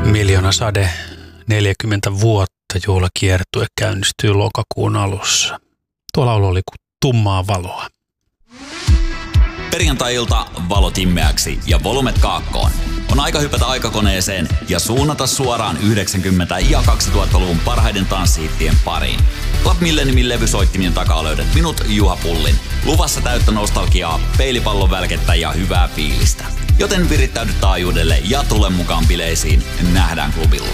Miljoona sade 40 vuotta juhlakiertue käynnistyy lokakuun alussa. Tuo laulu oli kuin tummaa valoa. Perjantai-ilta valot himmeäksi ja volumet kaakkoon. On aika hypätä aikakoneeseen ja suunnata suoraan 90- ja 2000-luvun parhaiden tanssihittien pariin. Club Milleniumin levysoittimien takaa löydät minut, Juha Pullin. Luvassa täyttä nostalgiaa, peilipallon välkettä ja hyvää fiilistä. Joten virittäydy taajuudelle ja tule mukaan bileisiin. Nähdään klubilla.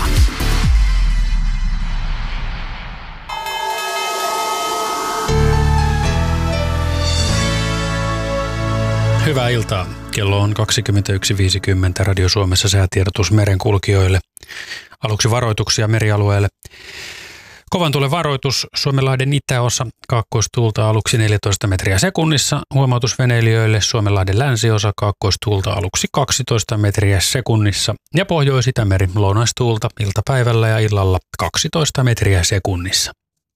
Hyvää iltaa. Kello on 21.50 Radio Suomessa säätiedotus merenkulkijoille. Aluksi varoituksia merialueelle. Kovan tuulen varoitus Suomenlahden itäosa, kaakkoistuulta aluksi 14 metriä sekunnissa. Huomautus veneilijöille Suomenlahden länsiosa, kaakkoistuulta aluksi 12 metriä sekunnissa. Ja Pohjois-Itämeri lounaistuulta iltapäivällä ja illalla 12 metriä sekunnissa.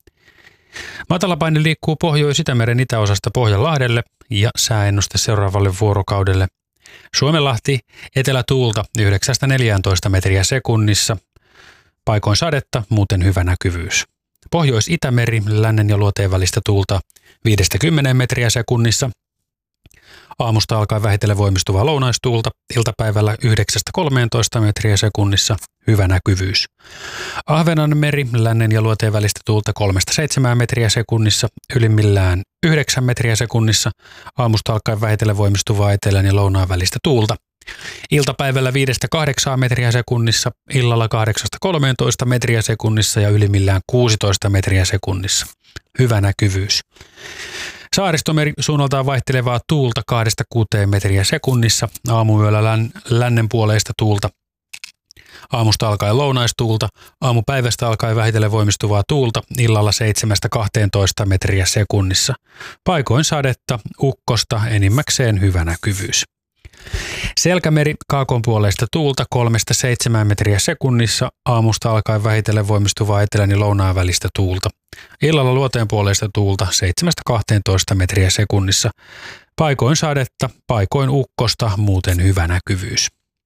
Matalapaine liikkuu Pohjois-Itämeren itäosasta Pohjanlahdelle ja sääennuste seuraavalle vuorokaudelle. Suomenlahti etelätuulta 9-14 metriä sekunnissa. Paikoin sadetta, muuten hyvä näkyvyys. Pohjois-Itämeri lännen ja luoteen välistä tuulta 5-10 metriä sekunnissa. Aamusta alkaen vähitellen voimistuvaa lounaistuulta, iltapäivällä 9-13 metriä sekunnissa, hyvä näkyvyys. Ahvenanmeri lännen ja luoteen välistä tuulta 3-7 metriä sekunnissa, ylimmillään 9 metriä sekunnissa. Aamusta alkaen vähitellen voimistuvaa etelän ja lounaan välistä tuulta. Iltapäivällä 5-8 metriä sekunnissa, illalla 8-13 metriä sekunnissa ja ylimmillään 16 metriä sekunnissa. Hyvä näkyvyys. Saaristomeri suunnaltaan vaihtelevaa tuulta 2-6 metriä sekunnissa, aamuyöllä lännen puoleista tuulta. Aamusta alkaen lounaistuulta, aamupäivästä alkaen vähitellen voimistuvaa tuulta, illalla 7-12 metriä sekunnissa. Paikoin sadetta, ukkosta, enimmäkseen hyvä näkyvyys. Selkämeri kaakon puoleista tuulta 3-7 metriä sekunnissa, aamusta alkaen vähitellen voimistuvaa etelän ja lounaan välistä tuulta. Illalla luoteen puoleista tuulta 7-12 metriä sekunnissa. Paikoin sadetta, paikoin ukkosta, muuten hyvä näkyvyys.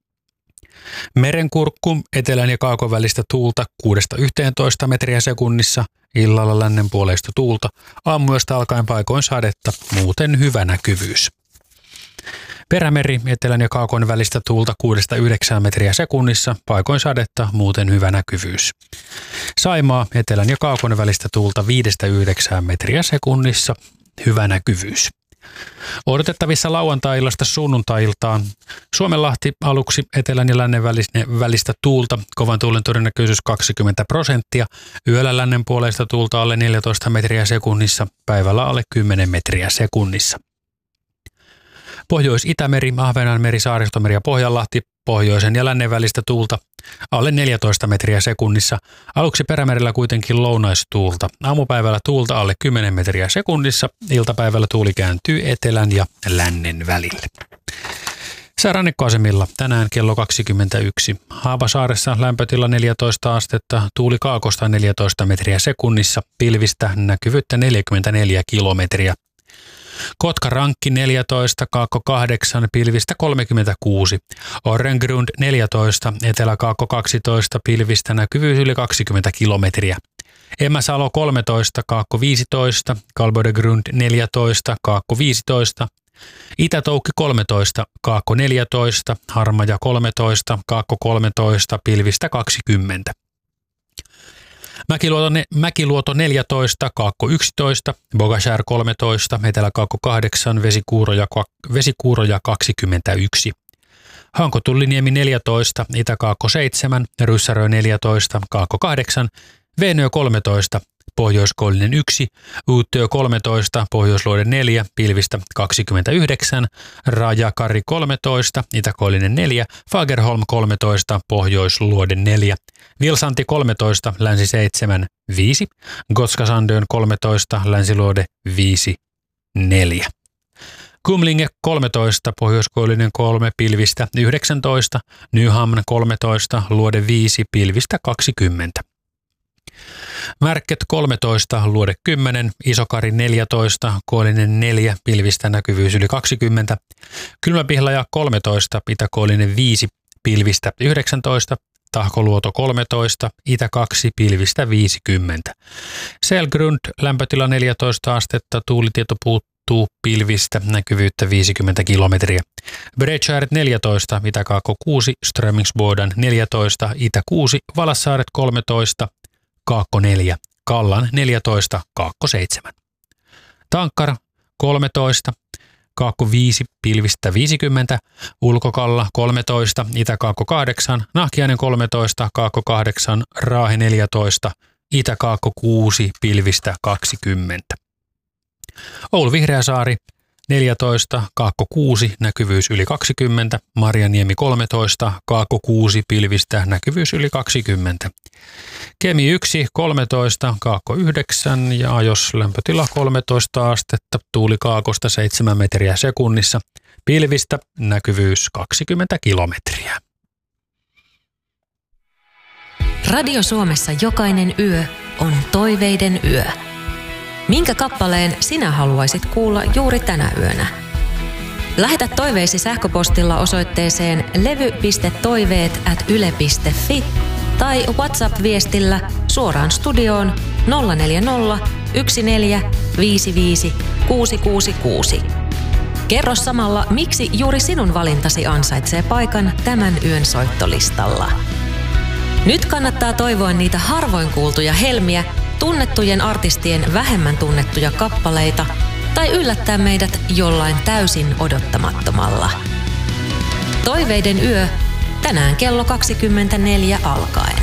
Merenkurkku etelän ja kaakon välistä tuulta 6-11 metriä sekunnissa. Illalla lännen puoleista tuulta. Aamuyöstä alkaen paikoin sadetta, muuten hyvä näkyvyys. Perämeri etelän ja kaakon välistä tuulta 6-9 metriä sekunnissa, paikoin sadetta, muuten hyvä näkyvyys. Saimaa etelän ja kaakon välistä tuulta 5-9 metriä sekunnissa, hyvä näkyvyys. Odotettavissa lauantai-illasta sunnuntai-iltaan Suomenlahti aluksi etelän ja lännen välistä tuulta, kovan tuulen todennäköisyys 20%, yöllä lännen puoleista tuulta alle 14 metriä sekunnissa, päivällä alle 10 metriä sekunnissa. Pohjois-Itämeri, Ahvenanmeri, Saaristomeri ja Pohjanlahti, pohjoisen ja lännen välistä tuulta alle 14 metriä sekunnissa. Aluksi perämerellä kuitenkin lounaistuulta. Aamupäivällä tuulta alle 10 metriä sekunnissa. Iltapäivällä tuuli kääntyy etelän ja lännen välille. Säärannikkoasemilla tänään kello 21. Haapasaaressa lämpötila 14 astetta, tuuli kaakosta 14 metriä sekunnissa, pilvistä näkyvyyttä 44 kilometriä. Kotka-Rankki 14, Kaakko 8, pilvistä 36. Orrengrund 14, Etelä-Kaakko 12, pilvistä näkyvyys yli 20 kilometriä. Emäsalo 13, Kaakko 15, Kalbodegrund 14, Kaakko 15. Itä-Toukki 13, Kaakko 14, Harmaja 13, Kaakko 13, pilvistä 20. Mäkiluoto 14, Kaakko 11, Bogashär 13, Etelä-Kaakko 8, Vesikuuroja 21. Hankotulliniemi 14, Itä-Kaakko 7, Ryssärö 14, Kaakko 8, Veenö 13, Pohjoiskoillinen 1, Uuttöö 13, Pohjoisluode 4, pilvistä 29, Rajakari 13, Itäkoillinen 4, Fagerholm 13, Pohjoisluode 4, Vilsanti 13, Länsi 7, 5, Gotskasandön 13, Länsiluode 5, 4. Kumlinge 13, Pohjoiskoillinen 3, pilvistä 19, Nyhamn 13, Luode 5, pilvistä 20. Märket 13, Luode 10, Isokari 14, Koillinen 4, pilvistä näkyvyys yli 20, Kylmäpihlaja 13, Itäkoillinen 5, pilvistä 19, Tahkoluoto 13, itä 2, pilvistä 50. Selgrund, lämpötila 14 astetta, tuulitieto puuttuu, pilvistä, näkyvyyttä 50 kilometriä. Bredskäret 14, itä kaakko 6, Strömingsboden 14, itä 6, Valassaaret 13, kaakko 4, Kallan 14, kaakko 7. Tankkar 13, kaakko 5, pilvistä 50, Ulkokalla 13, Itä-kaakko 8, Nahkiainen 13, kaakko 8, Raahe 14, Itä-kaakko 6, pilvistä 20. Oulu Vihreäsaari 14, kaakko 6, näkyvyys yli 20, Marjaniemi 13, kaakko 6, pilvistä, näkyvyys yli 20. Kemi 1, 13, kaakko 9 ja Ajos lämpötila 13 astetta, tuuli kaakosta 7 metriä sekunnissa, pilvistä, näkyvyys 20 kilometriä. Radio Suomessa jokainen yö on toiveiden yö. Minkä kappaleen sinä haluaisit kuulla juuri tänä yönä? Lähetä toiveisi sähköpostilla osoitteeseen levy.toiveet@yle.fi tai WhatsApp-viestillä suoraan studioon 040 14 55 666. Kerro samalla, miksi juuri sinun valintasi ansaitsee paikan tämän yön soittolistalla. Nyt kannattaa toivoa niitä harvoin kuultuja helmiä, tunnettujen artistien vähemmän tunnettuja kappaleita tai yllättää meidät jollain täysin odottamattomalla. Toiveiden yö tänään kello 24 alkaen.